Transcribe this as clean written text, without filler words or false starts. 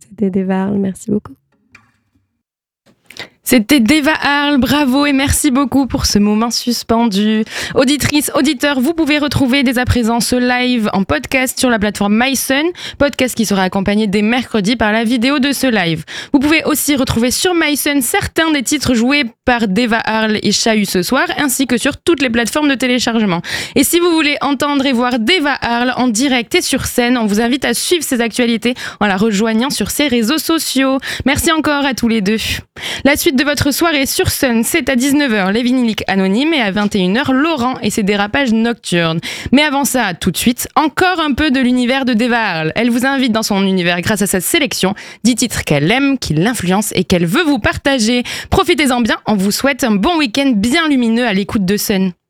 C'était Deva Arl, merci beaucoup. C'était Deva Arl, bravo et merci beaucoup pour ce moment suspendu. Auditrices, auditeurs, vous pouvez retrouver dès à présent ce live en podcast sur la plateforme MySun, podcast qui sera accompagné dès mercredi par la vidéo de ce live. Vous pouvez aussi retrouver sur MySun certains des titres joués par Deva Arl et Chahut ce soir, ainsi que sur toutes les plateformes de téléchargement. Et si vous voulez entendre et voir Deva Arl en direct et sur scène, on vous invite à suivre ses actualités en la rejoignant sur ses réseaux sociaux. Merci encore à tous les deux. La suite de votre soirée sur Sun, c'est à 19h les vinyliques anonymes et à 21h Laurent et ses dérapages nocturnes. Mais avant ça, tout de suite, encore un peu de l'univers de Deva Arl. Elle vous invite dans son univers grâce à sa sélection 10 titres qu'elle aime, qui l'influencent et qu'elle veut vous partager. Profitez-en bien, on vous souhaite un bon week-end bien lumineux à l'écoute de Sun.